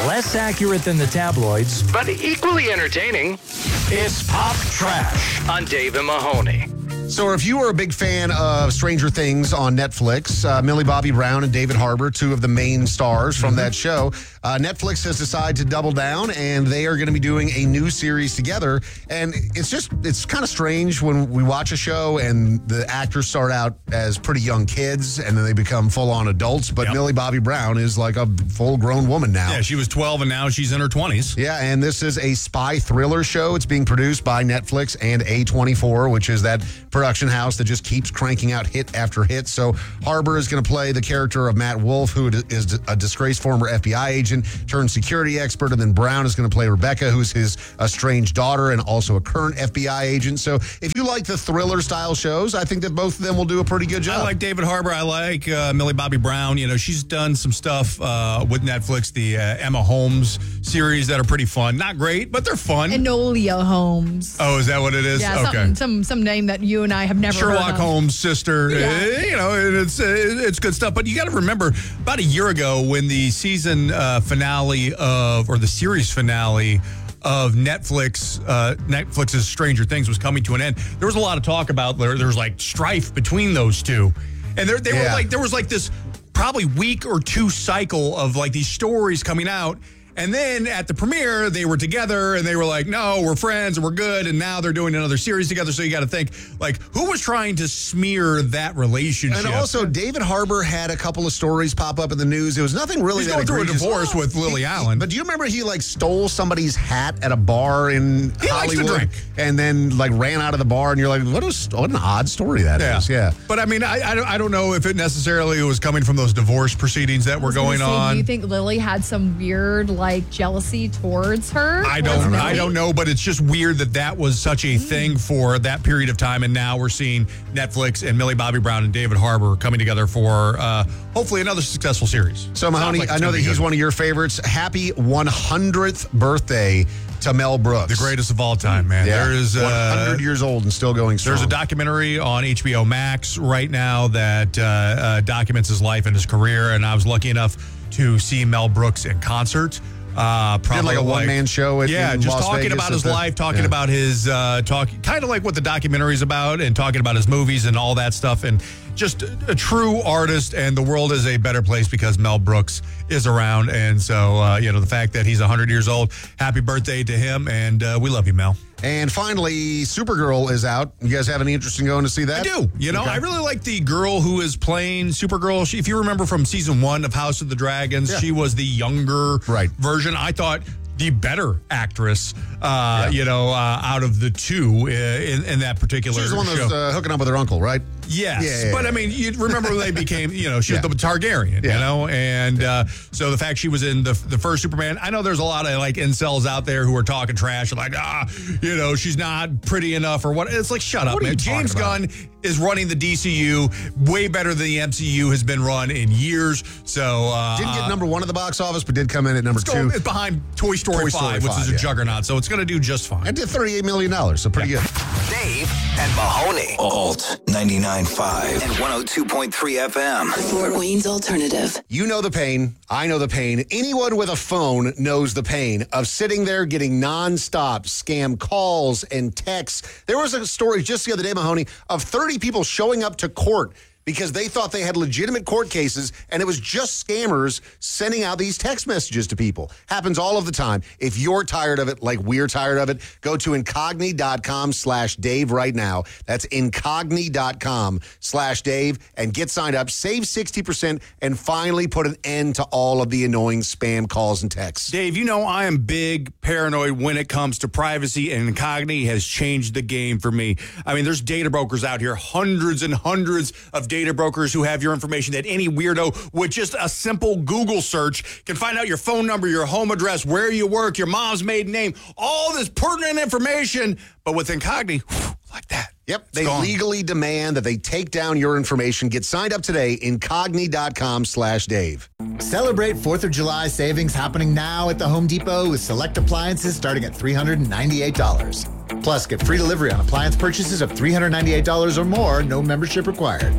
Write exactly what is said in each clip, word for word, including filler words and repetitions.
Less accurate than the tabloids, but equally entertaining. It's Pop Trash on Dave and Mahoney. So if you are a big fan of Stranger Things on Netflix, uh, Millie Bobby Brown and David Harbour, two of the main stars from mm-hmm. that show, uh, Netflix has decided to double down, and they are going to be doing a new series together. And it's just, it's kind of strange when we watch a show and the actors start out as pretty young kids, and then they become full-on adults. But yep. Millie Bobby Brown is like a full-grown woman now. Yeah, she was twelve, and now she's in her twenties. Yeah, and this is a spy thriller show. It's being produced by Netflix and A twenty-four, which is that production house that just keeps cranking out hit after hit. So Harbour is going to play the character of Matt Wolf, who is a disgraced former F B I agent turned security expert, and then Brown is going to play Rebecca, who's his estranged daughter and also a current F B I agent. So if you like the thriller style shows, I think that both of them will do a pretty good job. I like David Harbour. I like uh, Millie Bobby Brown. You know, she's done some stuff uh, with Netflix, the uh, Emma Holmes series that are pretty fun. Not great, but they're fun. Enola Holmes. Oh, is that what it is? Yeah, okay. some some name that you and I have never Sherlock heard of. Holmes' sister. Yeah. Uh, you know, it's uh, it's good stuff. But you got to remember, about a year ago, when the season uh, finale of, or the series finale of Netflix, uh, Netflix's Stranger Things was coming to an end, there was a lot of talk about there, there was like strife between those two, and there they yeah. were like there was like this probably week or two cycle of like these stories coming out. And then at the premiere, they were together and they were like, no, we're friends and we're good. And now they're doing another series together. So you got to think, like, who was trying to smear that relationship? And also, David Harbour had a couple of stories pop up in the news. It was nothing really He's that going egregious. through a divorce with Lily he, Allen. He, but do you remember he, like, stole somebody's hat at a bar in he Hollywood? Likes to drink. And then, like, ran out of the bar. And you're like, what, is, what an odd story that yeah. is. Yeah. But, I mean, I, I, don't, I don't know if it necessarily was coming from those divorce proceedings that were going say, on. Do you think Lily had some weird, like, jealousy towards her? I don't I don't know, but it's just weird that that was such a thing for that period of time, and now we're seeing Netflix and Millie Bobby Brown and David Harbour coming together for uh, hopefully another successful series. So, Mahoney, like I know that he's good. One of your favorites. Happy one hundredth birthday to Mel Brooks. The greatest of all time, man. Yeah. There's uh, one hundred years old and still going strong. There's a documentary on H B O Max right now that uh, uh, documents his life and his career, and I was lucky enough to see Mel Brooks in concert. Uh, probably Did like a one man show. At, yeah, in just Las talking Vegas about his the, life, talking yeah. about his uh, talk, kind of like what the documentary is about, and talking about his movies and all that stuff, and just a, a true artist. And the world is a better place because Mel Brooks is around, and so uh, you know the fact that he's one hundred years old. Happy birthday to him, and uh, we love you, Mel. And finally, Supergirl is out. You guys have any interest in going to see that? I do. You know, okay. I really like the girl who is playing Supergirl. She, if you remember from season one of House of the Dragons, yeah. she was the younger right. version. I thought the better actress, uh, yeah. you know, uh, out of the two uh, in, in that particular show. She's the one that was uh, hooking up with her uncle, right? Yes, yeah, yeah, but yeah. I mean, you remember when they became, you know, she was yeah. the Targaryen, yeah. you know, and uh, so the fact she was in the the first Superman, I know there's a lot of like incels out there who are talking trash, like, ah, you know, she's not pretty enough or what. It's like, shut up, what man. James Gunn is running the D C U way better than the M C U has been run in years. So uh, didn't get number one at the box office, but did come in at number it's two. Going, it's behind Toy Story, Toy Story five, which is a yeah. juggernaut. So it's going to do just fine. It did thirty-eight million dollars, so pretty yeah. good. Dave and Mahoney. Alt ninety-nine point five and one oh two point three F M. Fort Wayne's Alternative. You know the pain. I know the pain. Anyone with a phone knows the pain of sitting there getting nonstop scam calls and texts. There was a story just the other day, Mahoney, of thirty people showing up to court because they thought they had legitimate court cases, and it was just scammers sending out these text messages to people. Happens all of the time. If you're tired of it, like we're tired of it, go to incogni.com slash Dave right now. That's incogni.com slash Dave and get signed up, save sixty percent, and finally put an end to all of the annoying spam calls and texts. Dave, you know I am big paranoid when it comes to privacy, and Incogni has changed the game for me. I mean, there's data brokers out here, hundreds and hundreds of data Data brokers who have your information that any weirdo with just a simple Google search can find out your phone number, your home address, where you work, your mom's maiden name, all this pertinent information, but with Incogni, whew, like that. Yep, they legally demand that they take down your information. Get signed up today, incogni.com slash Dave. Celebrate fourth of July savings happening now at the Home Depot with select appliances starting at three hundred ninety-eight dollars. Plus, get free delivery on appliance purchases of three hundred ninety-eight dollars or more, no membership required.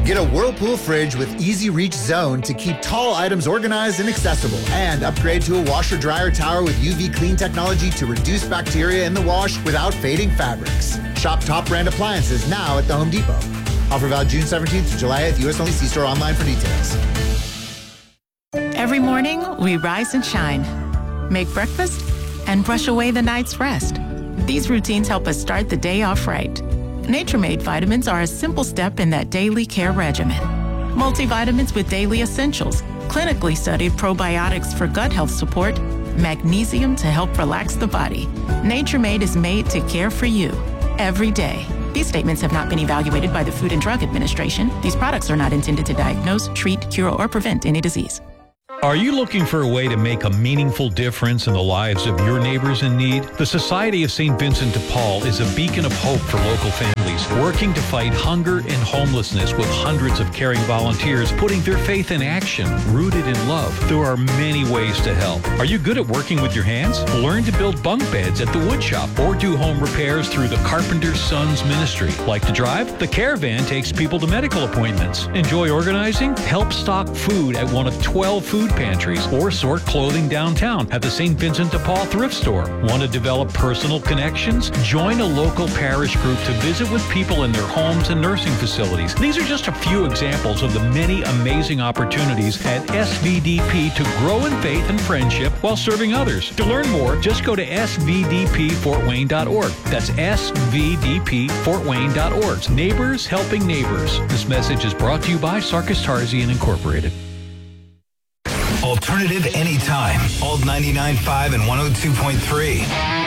Get a Whirlpool fridge with easy reach zone to keep tall items organized and accessible. And upgrade to a washer dryer tower with U V clean technology to reduce bacteria in the wash without fading fabrics. Shop top brand appliances now at the Home Depot. Offer valid June seventeenth to July eighth. U S only. See store online for details. Every morning, we rise and shine, make breakfast, and brush away the night's rest. These routines help us start the day off right. Nature-Made vitamins are a simple step in that daily care regimen. Multivitamins with daily essentials, clinically studied probiotics for gut health support, magnesium to help relax the body. Nature-Made is made to care for you every day. These statements have not been evaluated by the Food and Drug Administration. These products are not intended to diagnose, treat, cure, or prevent any disease. Are you looking for a way to make a meaningful difference in the lives of your neighbors in need? The Society of Saint Vincent de Paul is a beacon of hope for local families, working to fight hunger and homelessness with hundreds of caring volunteers putting their faith in action, rooted in love. There are many ways to help. Are you good at working with your hands? Learn to build bunk beds at the wood shop or do home repairs through the Carpenter's Sons Ministry. Like to drive? The Caravan takes people to medical appointments. Enjoy organizing? Help stock food at one of twelve food pantries or sort clothing downtown at the Saint Vincent de Paul thrift store. Want to develop personal connections? Join a local parish group to visit with people in their homes and nursing facilities. These are just a few examples of the many amazing opportunities at S V D P to grow in faith and friendship while serving others. To learn more, just go to S V D P Fort Wayne dot org. That's S V D P Fort Wayne dot org. Neighbors helping neighbors. This message is brought to you by Sarkis Tarzian Incorporated. Alternative anytime. Old ninety-nine point five and one oh two point three.